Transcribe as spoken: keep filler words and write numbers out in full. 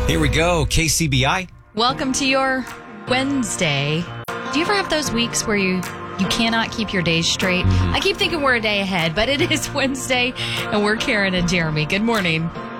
Here we go, K C B I. Welcome to your Wednesday. Do you ever have those weeks where you, you cannot keep your days straight? Mm-hmm. I keep thinking we're a day ahead, but it is Wednesday, and we're Karen and Jeremy. Good morning.